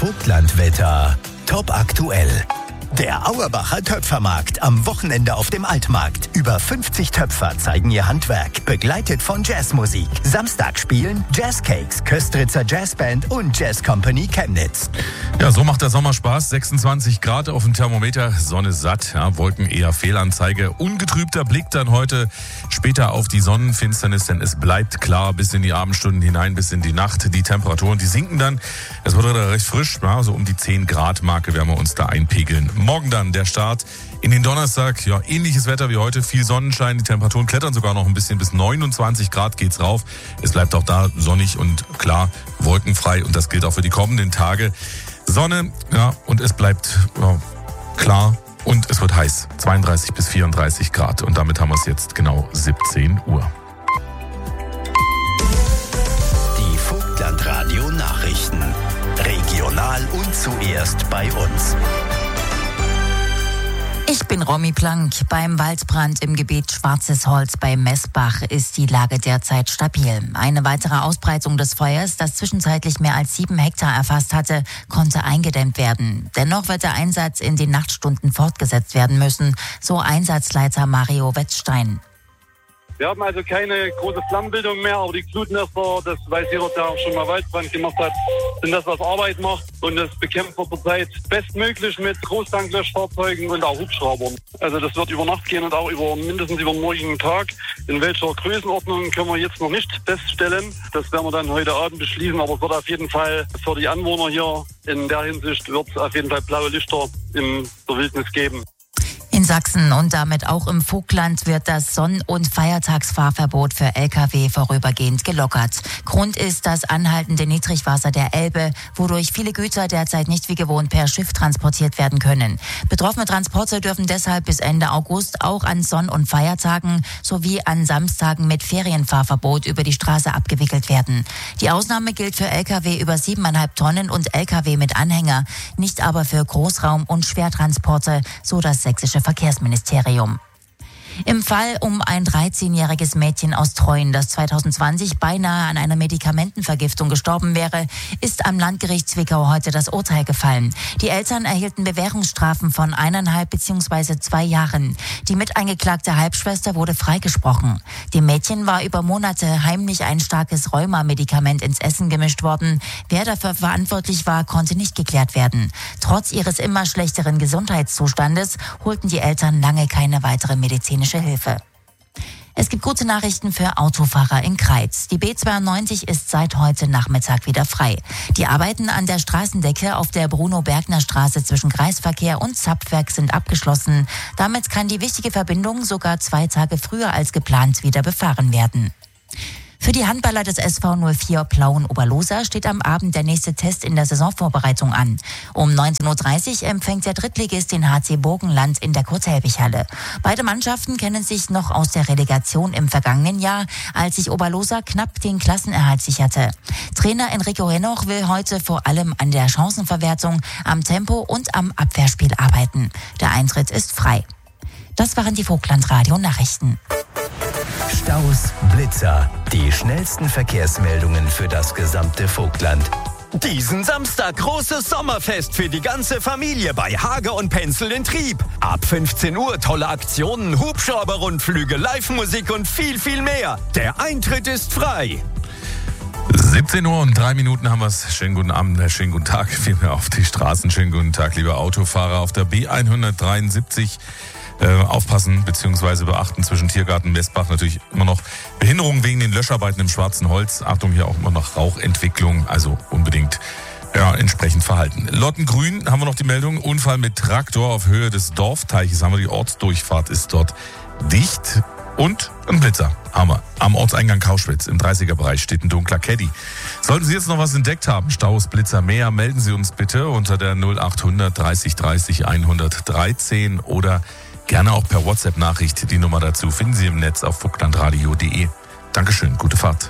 Vogtlandwetter top aktuell. Der Auerbacher Töpfermarkt am Wochenende auf dem Altmarkt. Über 50 Töpfer zeigen ihr Handwerk, begleitet von Jazzmusik. Samstag spielen Jazzcakes, Köstritzer Jazzband und Jazz Company Chemnitz. Ja, so macht der Sommer Spaß. 26 Grad auf dem Thermometer, Sonne satt, ja, Wolken eher Fehlanzeige. Ungetrübter Blick dann heute später auf die Sonnenfinsternis, denn es bleibt klar bis in die Abendstunden hinein, bis in die Nacht. Die Temperaturen, die sinken dann. Es wird recht frisch, ja, so um die 10 Grad Marke werden wir uns da einpegeln. Morgen dann der Start in den Donnerstag. Ja, ähnliches Wetter wie heute, viel Sonnenschein. Die Temperaturen klettern sogar noch ein bisschen, bis 29 Grad geht's rauf. Es bleibt auch da sonnig und klar, wolkenfrei und das gilt auch für die kommenden Tage. Sonne, ja, und es bleibt klar und es wird heiß. 32 bis 34 Grad und damit haben wir es jetzt genau 17 Uhr. Die Vogtlandradio Nachrichten. Regional und zuerst bei uns. Ich bin Romy Plank. Beim Waldbrand im Gebiet Schwarzes Holz bei Messbach ist die Lage derzeit stabil. Eine weitere Ausbreitung des Feuers, das zwischenzeitlich mehr als 7 Hektar erfasst hatte, konnte eingedämmt werden. Dennoch wird der Einsatz in den Nachtstunden fortgesetzt werden müssen, so Einsatzleiter Mario Wetzstein. Wir haben also keine große Flammenbildung mehr, aber die Glutnester, das weiß jeder, der auch schon mal Waldbrand gemacht hat, sind das, was Arbeit macht. Und das bekämpfen wir zurzeit bestmöglich mit Großtanklöschfahrzeugen und auch Hubschraubern. Also das wird über Nacht gehen und auch mindestens über den morgigen Tag. In welcher Größenordnung können wir jetzt noch nicht feststellen. Das werden wir dann heute Abend beschließen, aber es wird auf jeden Fall für die Anwohner hier in der Hinsicht wird es auf jeden Fall blaue Lichter in der Wildnis geben. In Sachsen und damit auch im Vogtland wird das Sonn- und Feiertagsfahrverbot für Lkw vorübergehend gelockert. Grund ist das anhaltende Niedrigwasser der Elbe, wodurch viele Güter derzeit nicht wie gewohnt per Schiff transportiert werden können. Betroffene Transporte dürfen deshalb bis Ende August auch an Sonn- und Feiertagen sowie an Samstagen mit Ferienfahrverbot über die Straße abgewickelt werden. Die Ausnahme gilt für Lkw über 7,5 Tonnen und Lkw mit Anhänger, nicht aber für Großraum- und Schwertransporte, so das sächsische Verkehrsministerium. Im Fall um ein 13-jähriges Mädchen aus Treuen, das 2020 beinahe an einer Medikamentenvergiftung gestorben wäre, ist am Landgericht Zwickau heute das Urteil gefallen. Die Eltern erhielten Bewährungsstrafen von 1,5 bzw. 2 Jahren. Die miteingeklagte Halbschwester wurde freigesprochen. Dem Mädchen war über Monate heimlich ein starkes Rheuma-Medikament ins Essen gemischt worden. Wer dafür verantwortlich war, konnte nicht geklärt werden. Trotz ihres immer schlechteren Gesundheitszustandes holten die Eltern lange keine weitere medizinische Hilfe. Es gibt gute Nachrichten für Autofahrer in Kreiz. Die B92 ist seit heute Nachmittag wieder frei. Die Arbeiten an der Straßendecke auf der Bruno-Bergner-Straße zwischen Kreisverkehr und Zapfwerk sind abgeschlossen. Damit kann die wichtige Verbindung sogar 2 Tage früher als geplant wieder befahren werden. Für die Handballer des SV 04 Plauen-Oberlosa steht am Abend der nächste Test in der Saisonvorbereitung an. Um 19.30 Uhr empfängt der Drittligist den HC Burgenland in der Kurt-Helbig-Halle. Beide Mannschaften kennen sich noch aus der Relegation im vergangenen Jahr, als sich Oberlosa knapp den Klassenerhalt sicherte. Trainer Enrico Henoch will heute vor allem an der Chancenverwertung, am Tempo und am Abwehrspiel arbeiten. Der Eintritt ist frei. Das waren die Vogtlandradio-Nachrichten. Staus, Blitzer, die schnellsten Verkehrsmeldungen für das gesamte Vogtland. Diesen Samstag großes Sommerfest für die ganze Familie bei Hager und Penzel in Trieb. Ab 15 Uhr tolle Aktionen, Hubschrauber-Rundflüge, Live-Musik und viel, viel mehr. Der Eintritt ist frei. 17 Uhr und 3 Minuten haben wir es. Schönen guten Abend, schönen guten Tag, vielmehr auf die Straßen. Schönen guten Tag, liebe Autofahrer auf der B173. Aufpassen bzw. beachten zwischen Tiergarten und Messbach natürlich immer noch Behinderungen wegen den Löscharbeiten im Schwarzen Holz. Achtung, hier auch immer noch Rauchentwicklung, also unbedingt entsprechend verhalten. Lottengrün haben wir noch die Meldung, Unfall mit Traktor auf Höhe des Dorfteiches, haben wir die Ortsdurchfahrt ist dort dicht und ein Blitzer haben wir. Am Ortseingang Kauschwitz im 30er-Bereich steht ein dunkler Caddy. Sollten Sie jetzt noch was entdeckt haben, Staus, Blitzer, mehr, melden Sie uns bitte unter der 0800 30 30 113 oder gerne auch per WhatsApp-Nachricht. Die Nummer dazu finden Sie im Netz auf vogtlandradio.de. Dankeschön, gute Fahrt.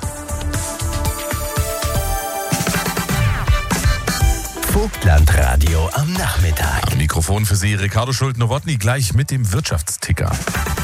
Vogtlandradio am Nachmittag. Am Mikrofon für Sie Ricardo Schulte-Nowotny, gleich mit dem Wirtschaftsticker.